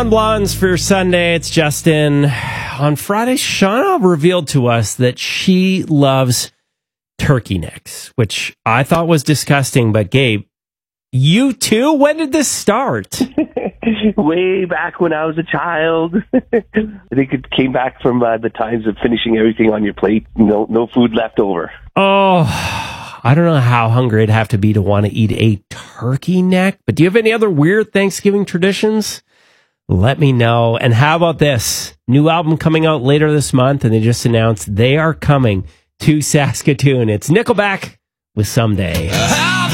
Blondes for Sunday. It's Justin. On Friday, Shauna revealed to us that she loves turkey necks, which I thought was disgusting. But Gabe, you too? When did this start? Way back when I was a child. I think it came back from the times of finishing everything on your plate. No food left over. Oh, I don't know how hungry I'd have to be to want to eat a turkey neck. But do you have any other weird Thanksgiving traditions? Let me know. And how about this? New album coming out later this month, and they just announced they are coming to Saskatoon. It's Nickelback with Someday.